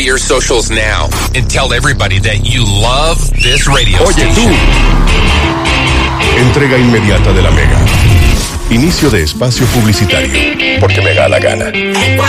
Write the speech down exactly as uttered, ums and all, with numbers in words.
to your socials now and tell everybody that you love this radio Oye, station. tú. Entrega inmediata de la Mega. Inicio de espacio publicitario. Porque me da la gana.